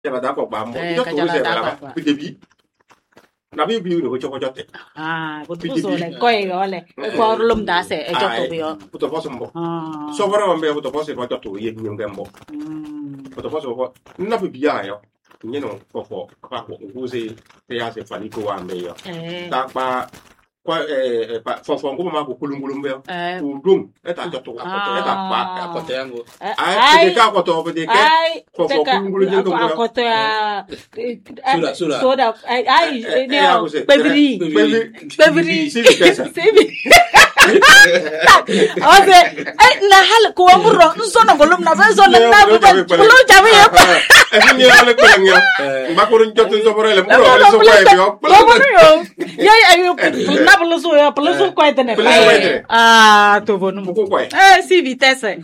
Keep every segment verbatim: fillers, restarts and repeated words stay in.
ya bada ko ba mo yo to se bala ba bi bi na bi bi no ko jote ah ko tu so le koi go le ko lum da se e joto bi yo ko to foso mo so bara ba me ko to foso ba joto ye nyum gembo ko to foso ko na bi ya yo ni no ko ko pa ko ko se te ya se fani ko wa me yo ta pa kwa eh fo fo ko ma ko kulungulum be ko dum eta joto ko eta pa ko te yango ai te ka ko to be ke fo fo kulungulum ko ko to ya sura sura soda ai ai ne bebri bebri sibi kesa sibi ose ai na hal ko ngoro nso na golum na zo na na bulo jabe ya e ni ale ko ngya ba ko rin joto so borele mo ro so ko e yo yo ya ayo na bulo so ya bulo so ko ete ne ah to bonu ko ko eh si vitesse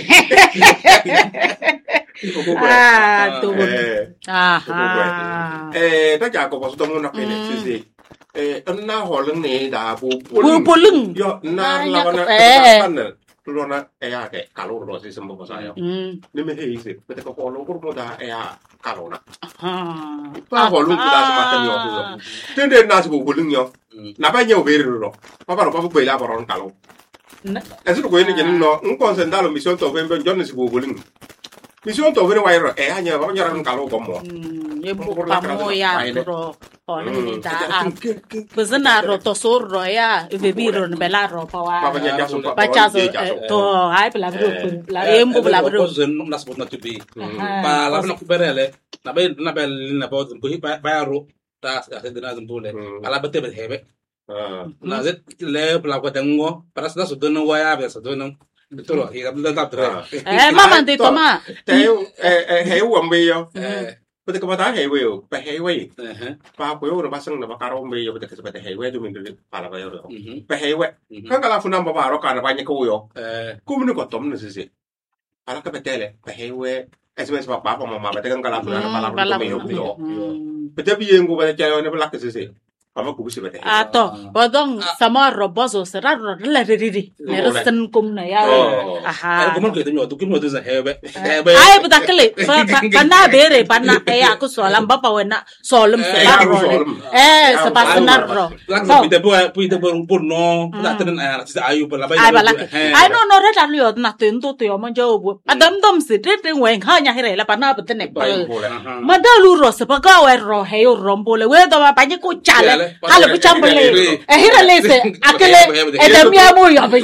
ah to bonu ah eh ta ja ko so to mo na pele si si eh na ho lưng ne da bu bu lưng yo na la na kan na lo na e ya ke kalo ro si sembo ko sa yo ni me he ise pe ko ko lo ko mo da e ya kalo na ah pa ho lu da sa ma tan yo bu ten de na si bu lưng yo na ba nye o be ro pa pa ro pa bu be la ba ro kalo e su ko ni je no un consenta lo mission to be ben jonne si bu lưng mission to be wa ro e ya nya ba nya ro kalo ko mo ye bu pa mo ya ro on ni da a bezana ro to so ro ya ve bi ro ne bela ro pa wa pa cha so to ai pela ro la ye mbo pela ro ko zen na sport na tubi pa la na ku berele na be na be na ba ko ba ro ta ta de na zambule ala bete be hebe na zet le pela ko tango para sa so dono wa ya be so dono to ro hi da da tra eh mama de toma te eh he wo mbe yo Bete ko bata hewe yo, pe hewe. Pa ko yo ba sang na ba karo me yo bete ko bete hewe do min de pa la ba yo. Pe hewe. Ka kala fu na ba ba ro ka na ba ni ko yo. Eh, ku mi ko tom na sisi. Ala ka bete le, pe hewe. S M S ba ba pa mama bete kan kala fu na ba la ko me yo yo. Bete bi yengo bete cha yo ne ba la ke sisi. Pa ma ku bi bete. Ato, bodong sama ro bozo sera ro le ri ri. Ne sen kum na ya. Aha. ko man ko te nyo to ki mo de za hebe hebe ai buta kele pa na bere pa na e aku solam ba pa wena solum sera ro eh sepa senar ro la ko te bo pu te bo pun no la ten a ti ayu pa la ba ai ba la ai no no re la yo na ten to to yo man jo bu adam dom se te te wen ha nya here la pa na bute ne pa ma da lu ro se pa ka we ro he yo rombo le we do ba pa ni ko chale halo ku chambele e here le se akele e de mi amu yo ba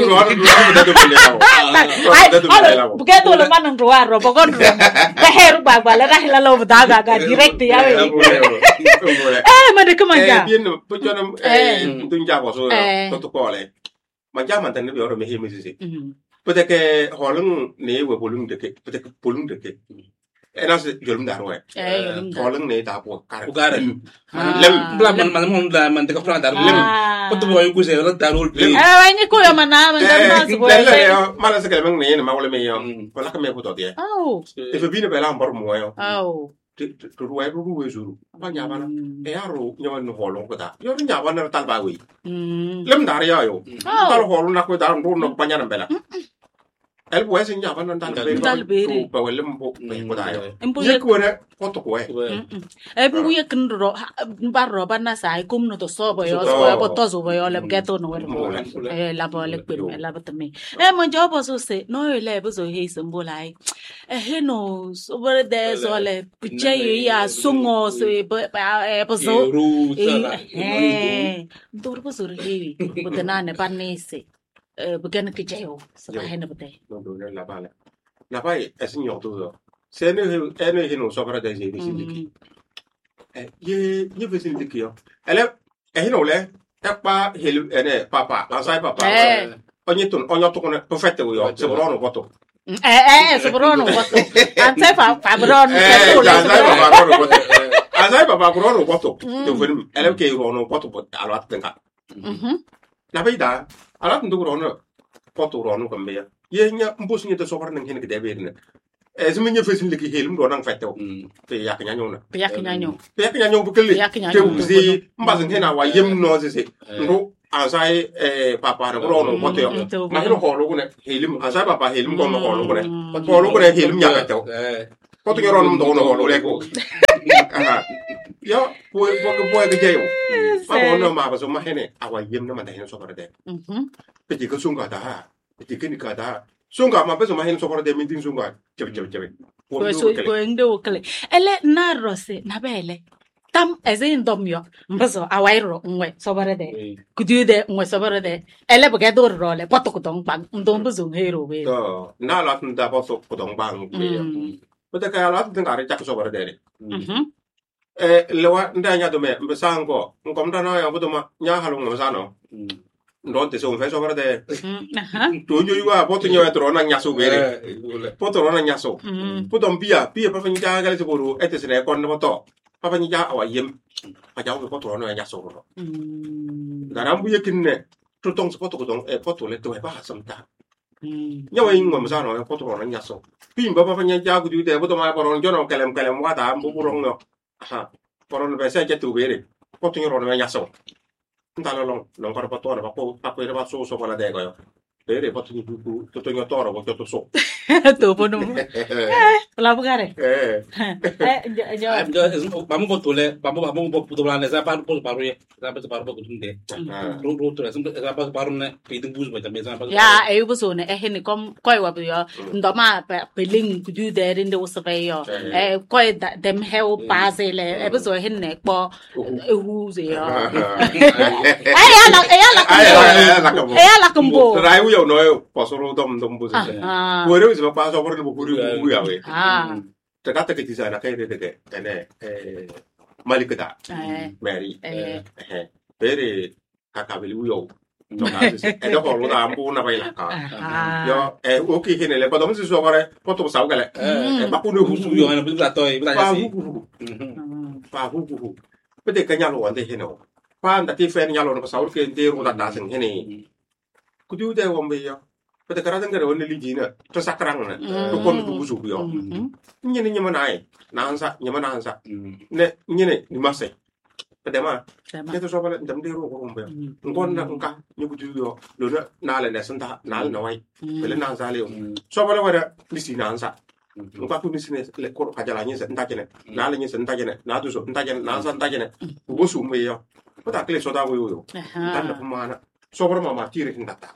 ai buke to le man ro ro po kon ro ba heru ba ba la la lo da ga ga direct ya we eh ma de ko man ja eh bien po jonam eh tun ja ko so to to ko le ma ja man tan ne yo ro me he mi sisi peut être que holung ne we bolung de ke peut être bolung de ke ena se jolum da ro eh holung ne da po kar ku gare lem bla man man mon da man te ko fran da lem ko to boy ku se la da ro eh wa ni ko yo mana man da ma se boy ma la se ke men ne ma wala me yo ko la ka me ko to de oh e fe bine bela mbor mo yo oh to ro e ro we zuru ba nya ba na e ya ro nya no holung ko da yo nya ba na tal ba we lem da ya yo tal holung na ko da ro no ba nya na bela el puede enseñar para andar bere pa wele mbo ko da yo ye ko re ko to ko e e bu ye kin ro ba ro ba na sai kum no to so bo yo so bo to so bo yo le ga to no e la bo le pe la ba tame e mo jo bo so se no le bo so he se mbo lai e he no so bo de so le puche ya sungo so e ba e bo so e do bo so he bo de na ne pa ne se bukan ke jayo sabahin na batay no do la bala la bay es nyo to se ne e ne hino so para de je di sindiki e ye ye be sindiki yo ele e hino le e pa helu ene papa la sai papa onye ton onyo to ko perfect yo se bro no boto eh eh se bro no boto an sai pa pa bro no se la sai papa bro no boto an sai papa bro no boto to fen ele ke ro no boto alo atenka mhm la bay da ala tundu rono poto rono kambe ya ye nya mbos ni to sokar nang hin ke debe ne e zumi nya fesin liki helum do nang fatew te yak nya nyona te yak nya nyo te yak nya nyo bu kele te uzi mbazin hena wa yem no zese ndo azai e papa ro rono poto yo ma hino holo ne helum azai papa helum ko no holo ne holo ko ne helum nya fatew Foto yo ron do no lo leko. Aha. Yo boy boy boy ke jayo. Ma no ma ba so ma hene awa yem na ma da hene so bara de. Mhm. Pe ti ko sunga da. Pe ti ke ni ka da. Sunga ma pe so ma hene so bara de min tin sunga. Chebe chebe chebe. Ko so ko ndo kale. Ele na rose na bele. Tam ezin domyo mbaso awairo ngwe sobare de kudude ngwe sobare de ele bage do role poto kutong bang ndom buzu hero we to na la tunda poto kutong bang we pota ka la tunda are chak sobare de mhm eh lewa ndanya do me mbasango ngom dana ya buduma nya halung msano ndo te so fe sobare de aha to nyo yuwa poto nyo etro na nyaso we poto ro na nyaso poto mbia pia pa fanya gale soboro ete sene kon no to papa ni ja awa yem pa ja ko to no ya so ro mm da ram bu yekin ne to tong so to tong e poto le to e ba sam ta mm nya wa ing mo sa no ko to no ya so pi ba papa ni ja ku du de bo to ma po ron jo no kelem kelem wa da bu bu rong no ha po ron be sa ja tu bere poto ni ro no ya so nda lo long long ko pa to no pa ko pa ko re ba so so la de ko yo bere poto ni bu to to ni to ro to to so to po no eh la bugare eh eh yo vamos con tole vamos vamos po to la nesa pa po paru ye sa pa paru ko tunde ro ro to sa pa paru ne pe ding bus ba tambe sa pa ya e bu so ne e hen kom koi wa bi yo ndo ma pe ling ku du de rin de so pe yo e koi dem hel pa se le e bu so hen ne po e hu se yo ai ya la e ya la e ya la kombo rai u yo no po so ro dom dom bu se ku re se pa so por le bu ku ku ya we ah te kata ke tisa na kai de de ene eh malikada mary eh eh bere kakabeli u yo no ka se e do ko da ambu na bai la ka yo eh o ki ke ne le pa dom se so gore po to sa u gale eh ba ku no hu su yo na bu la toy bu la ya si pa hu hu pe de ka nya lo de he no pa nda ti fe nya lo no sa u ke de ru da da sen he ni ku du de wo mbe yo pe de kara ngare won li jina to sakrang na to kon du busu yo nyene nyama nai na ansa nyama na ansa ne nyene ni mase pe de ma ke to so bale ndam de ru ko mbe ngon na nka ni ku du yo lo na na le ne santa na na wai pe le na ansa le so bale wara ni si na ansa nka ku ni si ne le ko ka jala ni se nta jene na le ni se nta jene na du so nta jene na ansa nta jene ku busu mbe yo ko ta kle so da wo yo tan na kuma na so bale ma ma tire ndata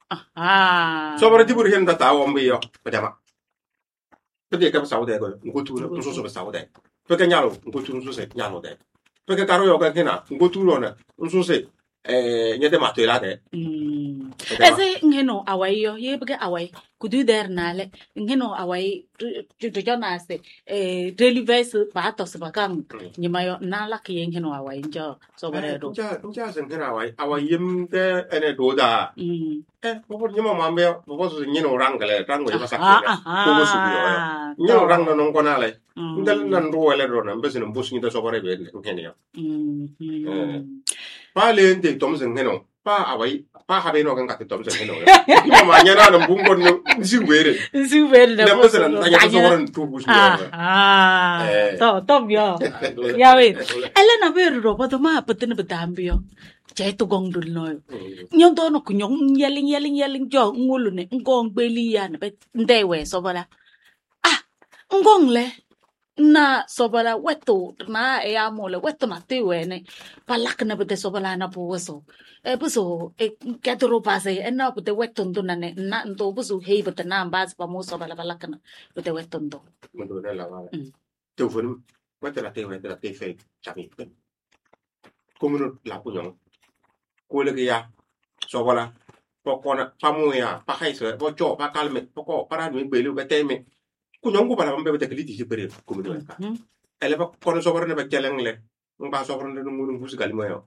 ah so bara dibur hen data wo mbi yo pedama pede ka sa de ko ngo tu no so so sa de pe ka nyalo ngo tu no so se nyalo de pe ka karo yo ka kena ngo tu no na so se eh nyede ma to ila de mm ese ngeno awai yo ye be awai kudu der nale ngeno awai to to jona se eh deliver ba to se ba kan nyima yo na la ke ngeno awai njo so bare do ja ja sen ngena awai awai yim de ene do da mm eh bo nyima ma mbe bo so nyino rang gale rang go ba sa ko bo su yo nyino rang no non ko na le ndel nan ro ele ro na mbe sen bo su ni da so bare be ngene yo mm pa le nte tom sen ngeno pa awai pa ha be no kan ka tom sen ngeno yo ma nya na mbun ko nsi were nsi were da bo sen na nya so bare tu bu su yo ah to to yo ya we ele na be ro bo to ma patin be tambio che to gong dul no nyong to no kunyong yeling yeling yeling jo ngulu ne ngong beli ya na be ndewe so bala ah ngong le na sobala weto na e amole weto na te wene palak na bete sobala na poso e buso e ketro pase e na bete weto ndo na ne na ndo buso hei bete na bas pa mo sobala palak na bete weto ndo ndo na la wala te fun weto la te weto la te fe chami como no la puñon ko le ya sobala pokona pamu ya pa haise bo jo pa kalme poko para ni belu bete me ku nyongu bala mbe bete kliti ci bere ko mi do ka ele ba kono so borne ba keleng le mba so borne no ngunu busu galima yo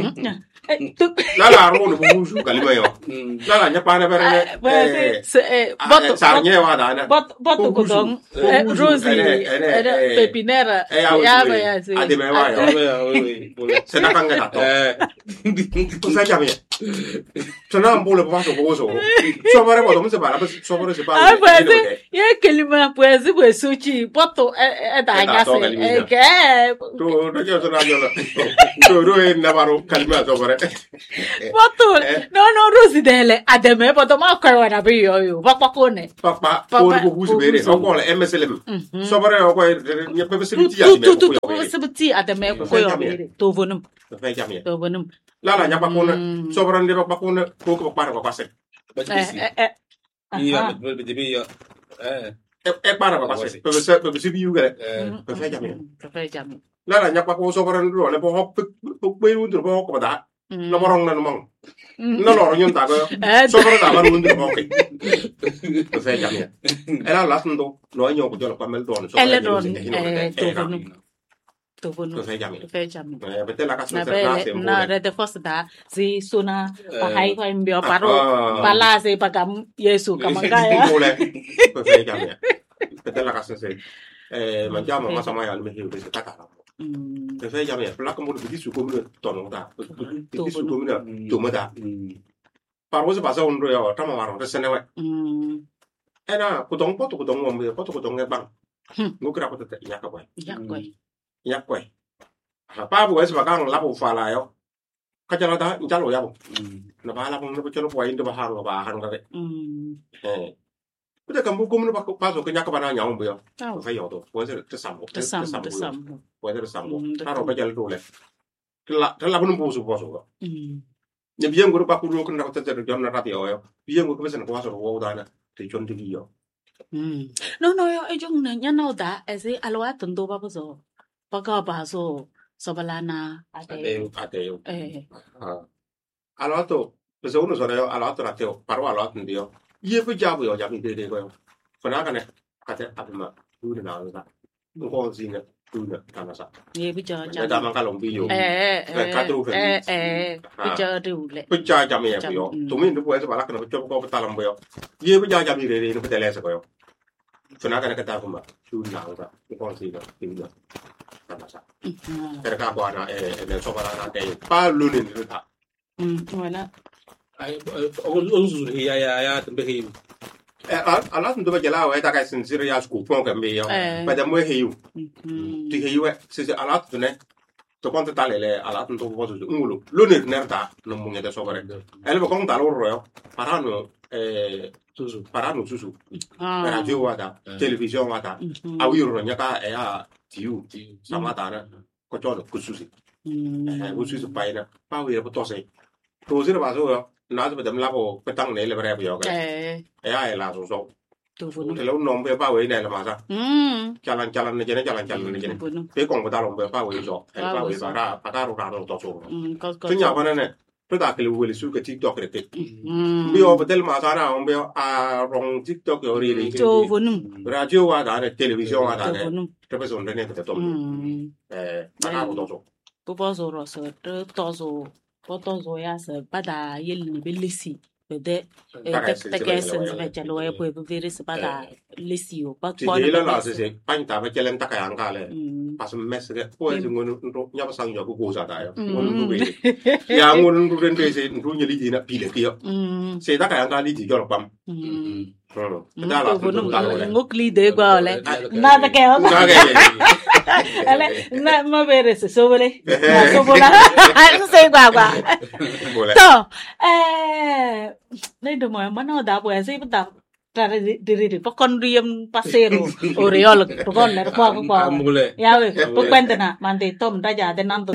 la la ro no busu galima yo la la nya pa na bere eh boto sa nye wa da na boto boto ko dong rosi era pepinera ya ba ya si ade me wa yo se na kanga na to tu sa jami so na mbole ba so ko so so bare boto mo se bara so bare se ba ye kelima pues pues suchi boto e da nya se e ke to no yo so na yo to ro en na baro Kalima sobore. Betul. No no rusi dele ademe poto ma kwa wana bi yo yo. Papa kone. Papa ko ko busu bere. O ko le M S L M. Sobore o ko nye pepe sibiti ya me ko yo. Tu sibiti ademe ko yo bere. To vonum. To fe jamia. To vonum. La la nya pa kone. Sobore ndi pa kone ko ko pa ko kwase. Eh eh. Iya, betul betul eh. E para pa kwase. Pepe se pepe sibi yu gele. To fe jamia. To fe jamia. La la nya pa ko sobore ndo le po hop po pe ru ndo po ko da. No morong na mong. No lo nyun ta ko. Sobore da ba ru ndo po ke. To fe jamia. Era la ndo no nyo ko jolo pa mel don. Elle don eh to vonum. To vonum. To fe jamia. To fe jamia. Eh bete la ka so Na se bele se na re de fos da si suna pa hai ko mbio paro pala se pagam Yesu kamangaya. To fe jamia. Bete la ka so se eh mangiamo ma sama ya me hiu be ta ta. To fe jamia. La ko mo di su ko mo tono da. Di su ko mo to mo da. Paro se pasa un ro ta ma waro se ne we. Ena ko dong po to ko dong mo ko to ko dong e bang. Ngo kra ko te ya ka ba. Ya ko. Ya kwe. Ha pa bu es bakang la bu fa la yo. Ka jalo da jalo ya bu. Na ba la bu no cholo po inde ba ha lo ba han ga de. Eh. Puta kan bu kum no ba pa so ka nya ka ba na nya bu yo. Fa yo do. Wo se te sam. Te sam te sam. Wo se te sam. Ta ro ba jalo do le. La ta la bu no bu su po so ga. Ne bien go ba ku ro ko na ta te jon na ra ti yo. Bien go ko be se ko so wo da na. Te jon ti yo. No no yo e jong na nya no da e se alwa ton do ba bo so. Pagka baso sobalana ateo ateo eh ah alato pues uno solo yo alato ateo paro alato ndio ye pe jabu yo jabi de de ko fana kana ate abima du na na ko zina du na kana sa ye bi ja ja da man ka long bi yo eh eh ka tru fe eh eh bi ja du le pe ja ja me yo to min du pues bala kana ko ko talam bo yo ye bi ja jabi de de no petele se ko yo fana kana ka ta kuma du na na ko zina du na Perché buona e nel suo parlare te parlo in realtà. Mm, voilà. Ai on su ya ya ya tembe hi. Eh alla ndo ba gela wa ta ka sin sir ya sku pon ka me yo. Ba da mo hiu. Ti hiu e se se alla ne to conta tale le alla ndo bo so ngulu. Lo ne nerta no mo ngede so bare. Ele ba kon ta lo ro yo. Parano eh susu parano susu. Radio wada, television wada. Awi ro nya ka e ya tiu sama tana ko chono kususi eh kususi paina pa wi ko tose to sir ba so na ba dam la ko petang ne le bare ba yo ga eh ai la so so to fu no no be ba wi ne la ma sa mm jalan jalan ne jene jalan jalan ne jene pe kong ba da lo be ba wi so e ba wi ba ra pa ka ro ra no to so to nya ba ne to da ke wi su ke TikTok re te bi yo ba del ma sa na on be a rong TikTok yo ri ri to fu no radio wa da ne television wa da ne Tapi sebenarnya kita tahu, eh, mana aku tahu. Papa zoro so, tu tahu, papa tahu ya se pada yel ni belisi, bede, tak tak essence macam lo ya boleh beri sepada lisi o, pak. Jadi lah lah sih, paling tak macam tak kayak angka le, pas mes ke, kau itu ngun untuk nyapa sang jago gosa dah ya, ngun untuk beri, yang ngun untuk beri sih, untuk nyeli jina pilih kio, saya tak kayak angka lidi jual pam. Kita lah ngukli deh gua oleh, nada kayak apa? Ale, na mau beres, so boleh, so boleh, saya gua gua. So, eh, ni demo mana ada apa sih betul? Dari diri diri, pokon riam pasero, oriol, pokon ler kuah kuah. Ya weh, pokon tena, mandi tom raja ada nanti.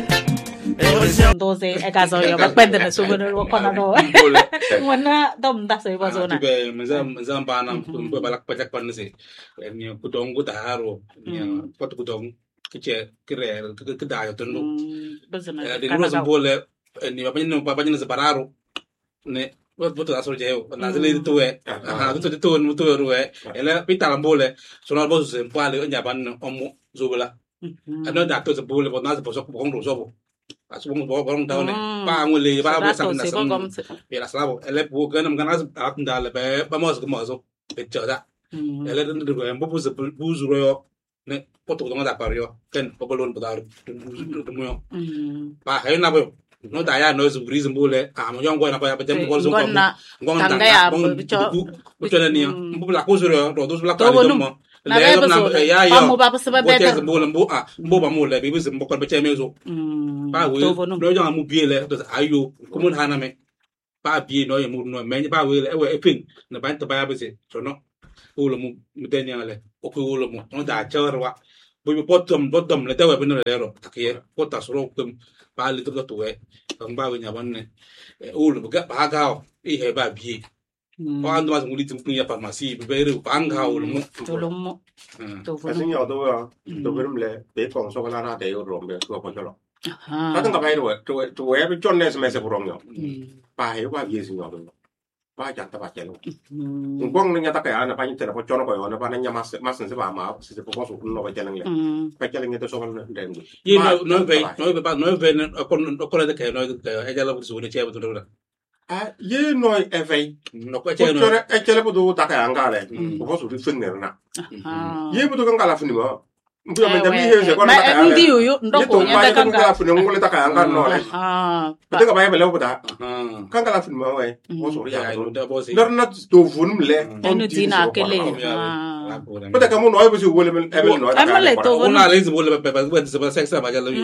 Doze, eka so yo, pokon tena subur pokon ada. Mana tom dah saya pasal na. Juga, macam macam panam, pun balak pajak pan sih. Ini kudong kuda haru, ini foto kudong kecil keren, kedai itu nu. Di luar sembole, ini bapaknya bapaknya separuh. Ne, betul asal jauh. Nanti itu eh, ah itu itu itu rueh. Ela pita lambole, soal bos sempale nyaban omu zubela. Ada dato sebule, buat nasi bosok bokong rosobo. Asubong bokong tahu ne. Pa nguli, pa besar nasi. Pira selabo. Ela bukan mungkin nasi alat ndale, pe pamos kemasuk, pecah. Ela itu dulu yang bubu sebul buzu royo. Ne, potong tengah tak pario. Kan populon pedar. Temu. Pa kayu nabo. No daya no subri sembule ah mo yong ko na pa pa jam ko so ko ngong tanga ngong bicho bicho na niya mbu la ko suro do dos la ka do mo na be bo so pa mo ba se ba be ta mo mbo a mbo ba mo le bi se mbo kon be cheme zo pa we no jo mu bie le to ayo ko mun hana me pa bie no ye mu no me pa we le e we epin na ban to ba be se so no o lo mu mu de nya le o ko o lo mu no da chero wa bo bi potom potom le te we bi no le ro takiye ko ta so ro kum pa le to to we kan ba we nya ban ne o lo ga ba ga i he ba bie ko ando mas nguli tum ya farmasi be be ru bang ga o lo mu to lo mu to fu no yo to ya to be rum le be kong so la na de yo ro be ko ko lo ta tang ga ba ro to to we bi jon ne se me se bu rom yo pa he wa bie sin yo do ba ja ta ba che lo ngong ne nya ta ka na pa ni te na po jon ko yo na pa na nya mas mas se ba ma se se po so no ba che nang le pa che le to so na de ngi yi no no be no be ba no be ko ko le ke no e ja lo su ne che bu do la ah ye no e ve no ko che no e che le bu do ta ka anga le po so ri fin ne na ye bu do ka la fin mo mbu ya menda mi he se ko na ka ndi yo yo ndo ko nya ta kan ka fin ngole ta ka anga no le ah ta ka ba be le bu da kan ka la fin mo we po so ri ya no na do fun le on di na ke le Pata kamu no ibu si wole men ebe no. Ema le to una le si wole pe pe se ba sexa ba ya lo yo.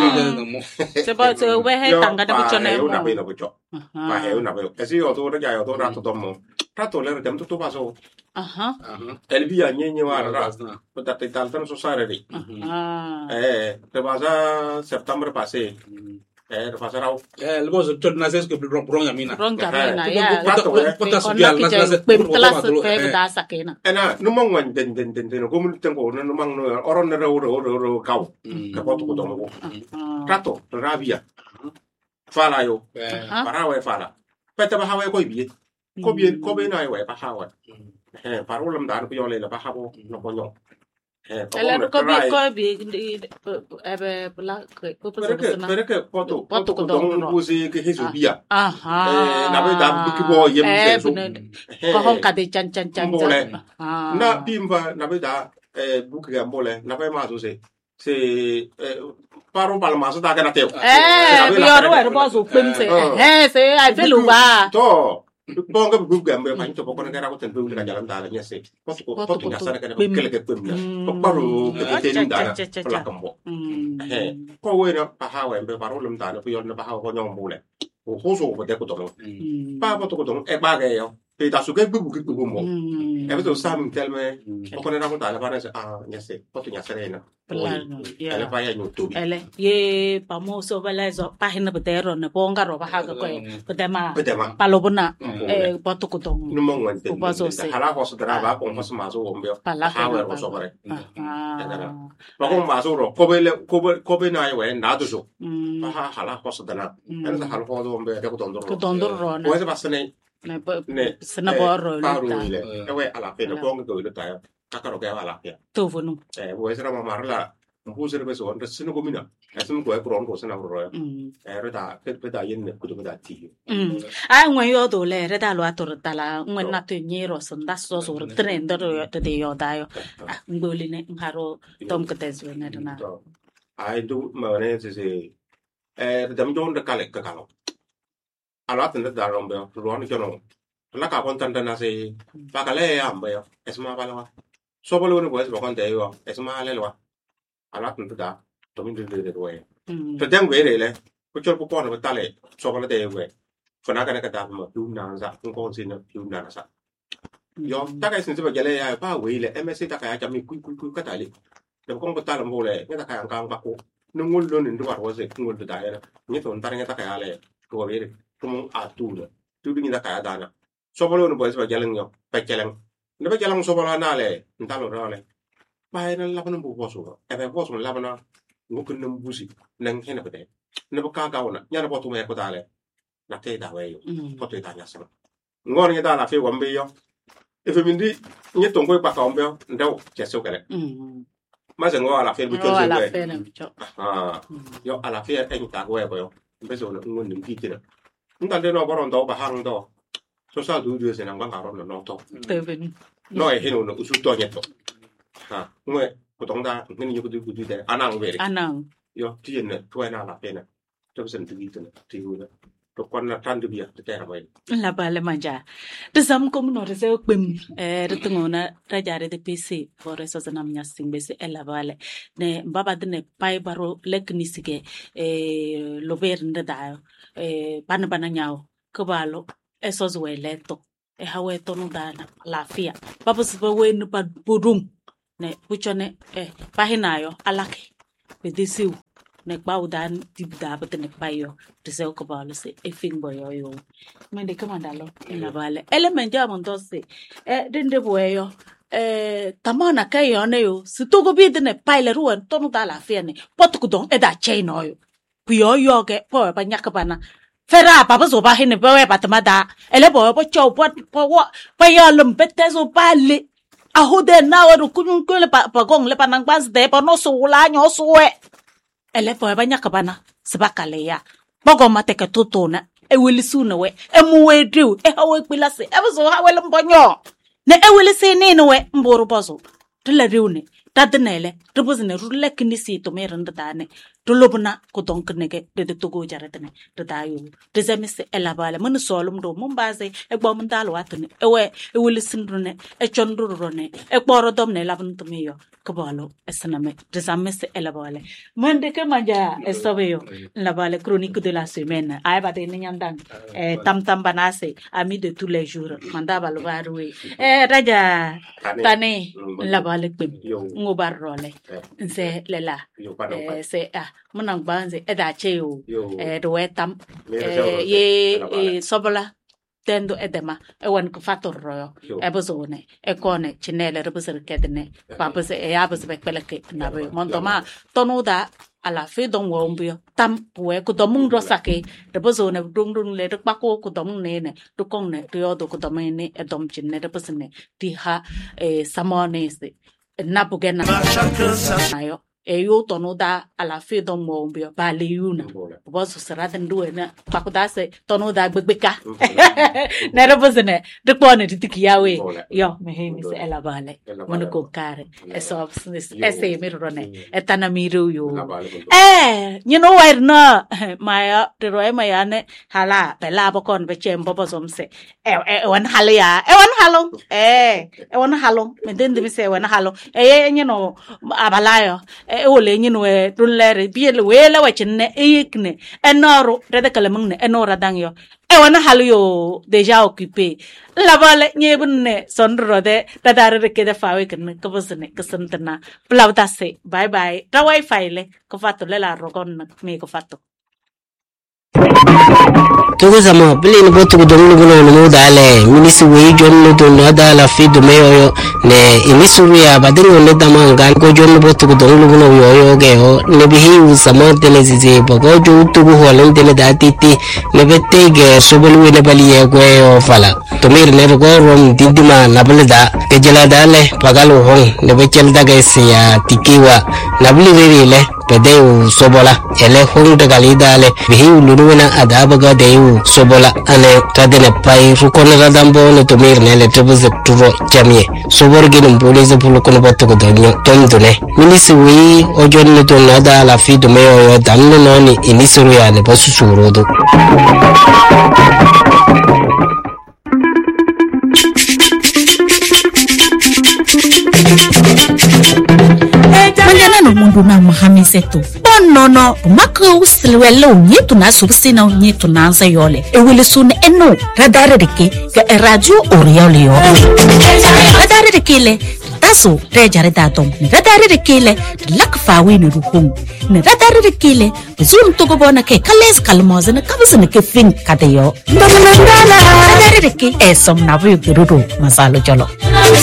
Se ba se we he tanga de bucho na. Una be no bucho. Ba he una be. Esi yo to ya yo to rato to mo. Rato le dem to to paso. Aha. El via nyenye wa ra. Pata te tal tan so sare ri. Eh, te basa septembre passé. Eh, te basa rao. Eh, le boss to na ses que ron ron yamina. Ron yamina ya. Pata subial na na pe tlas pe da sakena. Ena no mong wan den den den den ko mun tengo no mang no oron na ro ro ro ro kau. Ka ko to ko to mo. Rato rabia. Fala yo. Para we fala. Peta ba hawe ko bi. Ko bi ko be na we ba hawe. Eh, paro lam dan ko yo le la ba hawo no ko nyo. Eh, ele ko bi ko bi ebe la ko ko pero que pero que poto poto ko don buzi ke hizo bia. Aha. Eh, na be da bu ki bo yem se so. Ko hon ka de chan chan chan. Ah. Na bimba na be da eh bu ki ambole na be ma so se. Se eh paro pal ma so da kana teo. Eh, bi oro e bo so pem se. Eh, se ai fe lu ba. To Bon ga bu gambe fa nto ko na gara ko tan bu ga jalan dala nyese ko ko ko nya sana kana ko kele ke pem na ko baro ke te ni dala ko la kambo eh ko we na pa ha we be baro lum dala ko yon na pa ha ko nyong bu le ko ho so ko de ko to pa pa to ko to e ba ga yo pe ta su ke bu bu bu mo e be to sam telme ko na ko dala pa na ah nyese ko to nya sare na ele pa ya nyu to bi ele ye pa mo so bala zo pa hina betero na ponga ro pa ha ko ko de ma pa lo bona eh pa to ko to no mo wan te hala ko so dra ba ko mo so ma so wo mbio ha we ko so bare pa ko ma so ro ko be ko be ko be na we na do so pa ha hala ko so dana en sa hala ko do mbio de ko to ndoro ko to ndoro ko se ba sene ne ne sena borro le e we ala pe no ko ngo le ta kakaro ke ala pe to vonu eh wo se ra ma marla mpu se be so ndo sino ko mina asim ko e kron ko sena ro eh re da ke pe da yen ne ku do da ti mm ai ngwe yo do le re da lo ator ta la ngwe na to nyero so nda so so trend do to de yo da yo ngoli ne ngaro tom ke te zo ne na ai do ma ne se se eh dam jon de kale ka kalo ala tan da ro mbe ro ni jono la ka kon tan na se ba ka le ya mbe yo esma ba la so bo lo ni ko es ba kon de yo esma le lo ala tan da to min de de we to dem we le ko chol ko pon ba tale so ba le de we fo na ka na ka da ma du na za ko sin na du na sa yo ta ka sin se ba gele ya ba we le msc ta ka ya ja mi ku ku ku ka ta le de ko ko ta la mo le ni ta ka an ka ko no ngol lo ni ndu wa se ngol da ya ni to ntar ni ta ka ya le ko we como atura tu bingi da kaya dana so bolo no boys ba jalang yo pa jalang ne ba jalang so bolo na le ntalo role ba ina la bana bu boso e ba boso la bana ngok nem busi nang hena bede ne ba ka ga wona nyana boto me ko dale na te da we yo ko te da nya sama ngor ni da la fe wambe yo e fe mindi ni ton ko pa ka wambe ndaw je so kale ma se ngor la fe bu cho se we ah yo ala fe e ni ta go e yo mbeso no ngon nim ki tira ndande no boron do ba hang do so sa du du se nang ba ngaro no to teben no e hino no usu to nyeto ha ngwe ko tong da ngini ko du du de anang we anang yo ti ne to na la pena to sen tu gi tu ti hu da to kon na tandu biya te kera bay la bale manja de sam ko no re se pem e re tngona ra jare de pc fore so zanam nya singbe se ela bale ne baba de ne pai baro lek ni sige e lo ber nda e ban ban nyaaw ko balo e so zwe leto e hawe to no dana la fia baba se we no pa budum ne puchone e pahinayo alake be disiu ne baudan dibda betene payo tse ko balo se e fin boyo yo mende kamandalo ina bale element ja mondose e dende boyo e tamana kayo ne yo situgo bidene paile ruan tonu dala fiene potuku don e da chaino yo puyo yo ke po pa nyaka bana fera papa so ba hine bowe patamada ele boyo po chow po po pa yo lumpete so pale ahude na wa kunun kule pa gong le panang bas de pa no so la nyo suwe ele po ba nyaka bana sebakale ya bogo mateke totona e wilisuna we e muwe driu e hawe pilase e so hawe mbonyo ne e wilise ne no we mboro bozo tla riune tadnele rubuzne rulle kinisi to meranda dane tulubna ko donc nege de de togo jaratene de dayo de zemise elabale mun solum do mun base e gbo mun dalo atene e we e wilisindrune e chondurune e kporo domne labun to meyo ko balo esaname de zemise elabale mun de ke manja e sobeyo labale chronique de la semaine ay ba de nyandang e tam tam banase ami de tous les jours manda balo barwe e raja tane labale pem ngobar role nse lela e se ah munang banze eda cheo e do etam e ye sobola tendo edema e wan ko fator royo e bozone e kone chinele rebusere kedene papese e abese bekpeleke nabe montoma tonuda ala fe don wombio tam puwe ko domung rosake rebozone dung dung le pakko ko domung ne ne to konne to yodo ko domene e dom chinne rebusene ti ha e samone se napugena ayo e yo tonuda ala fe don wombio ba le yuna bozo serada nduwe na pakuda se tonuda gbegeka na rebozene de pone titikiyawe yo mehemi se ela bale mono ko kare e so ese mirone etana miru yo eh you know where no maya de roe maya ne hala bela bokon be chembo bozomse e e wan halia e wan halo eh e wan halo menden de se wan halo e you know abalayo e ole nyino e dunlere biele wele wachne ekne enoro rede kalamungne enora dangyo e wana halyo deja occupé la vale nyebunne sonrode dadare reke de fawe ken ko bosne kesentena plawdase bye bye ta wifi le ko fatto le la rogon me ko fatto Tugu sama beli ni botu ku donglu gulo no dale minisi we jonno to no dala fi do meyo ne imisuru ya badingo ne dama ngan ko jonno botu ku donglu gulo yo yo ge ho ne bihi sama tele zize bogo jo tugu holen tele datiti ne bette ge sobolu ne bali ye go yo fala to mir ne go rom dindima nable da ke jela dale pagalu hon ne becel daga siya tikiwa nabli riri le pedeu sobola ele hon de galidale bihi luruna adabaga deu sobola ane tadene pai rukona radambo ne to mir ne le tebuze turo jamie sobor gin police pulu kono batto ko donyo tondune minisi wi ojon ne to nada la fi do meyo yo danne noni inisuru ya ne basu surodo Manjana no mundu na mahamisetu bono no mako usilwelo nyetu na subsina nyetu na ansa yole e wele sun eno radare deke ke radio oriole yo radare deke le taso rejare datom radare deke le lakfawi no ruhum ne radare deke le zum to go bona ke kales kalmoze ne kabusne ke fin kadeyo radare deke e som na bu guru masalo jolo